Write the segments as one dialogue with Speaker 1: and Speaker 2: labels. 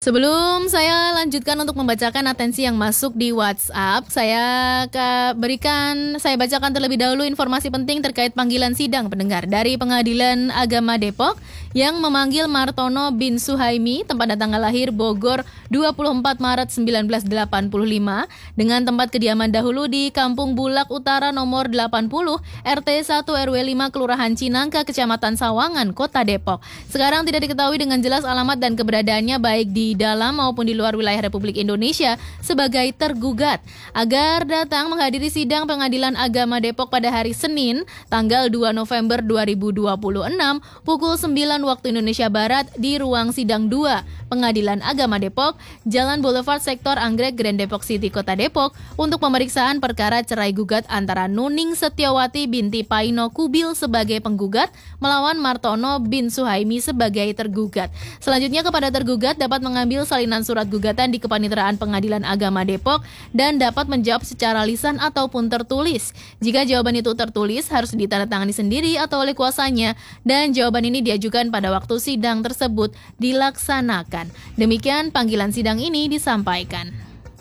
Speaker 1: Sebelum saya lanjutkan untuk membacakan atensi yang masuk di WhatsApp, saya bacakan terlebih dahulu informasi penting terkait panggilan sidang pendengar dari Pengadilan Agama Depok yang memanggil Martono bin Suhaimi, tempat dan tanggal lahir Bogor 24 Maret 1985, dengan tempat kediaman dahulu di Kampung Bulak Utara nomor 80, RT 1 RW 5 Kelurahan Cinangka, Kecamatan Sawangan, Kota Depok. Sekarang tidak diketahui dengan jelas alamat dan keberadaannya baik di dalam maupun di luar wilayah Republik Indonesia sebagai tergugat, agar datang menghadiri sidang Pengadilan Agama Depok pada hari Senin, tanggal 2 November 2026, pukul 9 waktu Indonesia Barat di ruang sidang 2 Pengadilan Agama Depok, Jalan Boulevard Sektor Anggrek, Grand Depok City, Kota Depok, untuk pemeriksaan perkara cerai gugat antara Nuning Setiawati binti Paino Kubil sebagai penggugat melawan Martono bin Suhaimi sebagai tergugat. Selanjutnya kepada tergugat dapat mengambil salinan surat gugatan di Kepanitraan Pengadilan Agama Depok dan dapat menjawab secara lisan ataupun tertulis. Jika jawaban itu tertulis, harus ditandatangani sendiri atau oleh kuasanya, dan jawaban ini diajukan pada waktu sidang tersebut dilaksanakan. Demikian panggilan sidang ini disampaikan.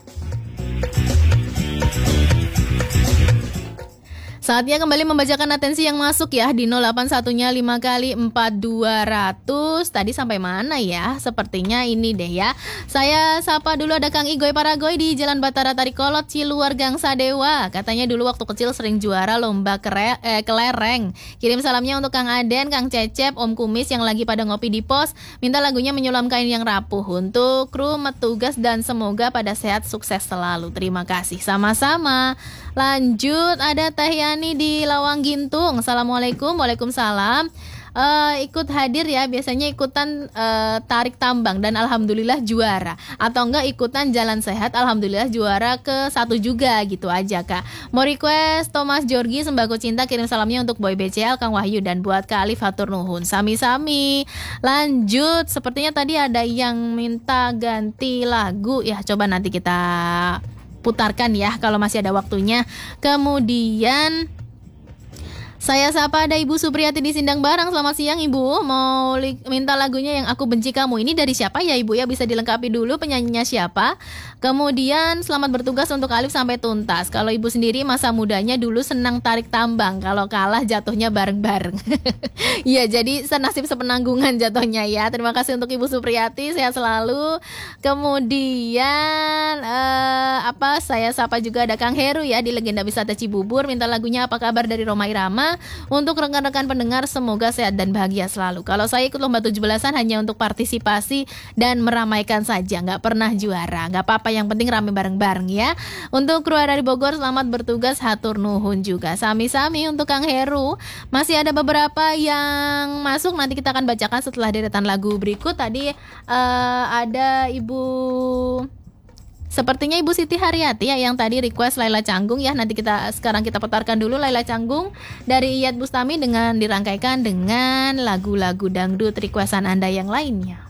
Speaker 1: Saatnya kembali membacakan atensi yang masuk ya di 081-nya 5 kali 4200. Tadi sampai mana ya? Sepertinya ini deh ya. Saya sapa dulu, ada Kang Igoy Paragoy di Jalan Batara Tarikolot, Ciluar, Gang Sadewa. Katanya dulu waktu kecil sering juara lomba kelereng. Kirim salamnya untuk Kang Aden, Kang Cecep, Om Kumis yang lagi pada ngopi di pos. Minta lagunya Menyulam Kain yang Rapuh untuk kru petugas dan semoga pada sehat sukses selalu. Terima kasih. Sama-sama. Lanjut, ada Teh Yani di Lawang Gintung. Assalamualaikum. Waalaikumsalam. Ikut hadir ya, biasanya ikutan tarik tambang dan alhamdulillah juara, atau enggak ikutan jalan sehat, alhamdulillah juara ke-1 juga, gitu aja Kak. Mau request Thomas Georgi Sembako Cinta, kirim salamnya untuk Boy BCL, Kang Wahyu, dan buat Kak Alif hatur nuhun. Sami-sami. Lanjut, sepertinya tadi ada yang minta ganti lagu ya, coba nanti kita putarkan ya kalau masih ada waktunya. Kemudian saya sapa ada Ibu Supriyati di Sindang Barang. Selamat siang Ibu, mau minta lagunya Yang Aku Benci Kamu. Ini dari siapa ya Ibu ya, bisa dilengkapi dulu penyanyinya siapa. Kemudian selamat bertugas untuk Alif sampai tuntas. Kalau Ibu sendiri masa mudanya dulu senang tarik tambang, kalau kalah jatuhnya bareng-bareng. Iya, jadi senasib sepenanggungan jatuhnya ya. Terima kasih untuk Ibu Supriyati, sehat selalu. Kemudian saya sapa juga ada Kang Heru ya di Legenda Wisata Cibubur, minta lagunya Apa Kabar dari Roma Irama. Untuk rekan-rekan pendengar semoga sehat dan bahagia selalu. Kalau saya ikut lomba 17-an hanya untuk partisipasi dan meramaikan saja, nggak pernah juara. Nggak apa-apa, yang penting rame bareng-bareng ya. Untuk kru dari Bogor selamat bertugas, hatur nuhun juga. Sami-sami untuk Kang Heru. Masih ada beberapa yang masuk, nanti kita akan bacakan setelah deretan lagu berikut. Tadi ada Sepertinya Ibu Siti Haryati ya yang tadi request Laila Canggung ya. Nanti sekarang kita putarkan dulu Laila Canggung dari Iyad Bustami dengan dirangkaikan dengan lagu-lagu dangdut requestan Anda yang lainnya.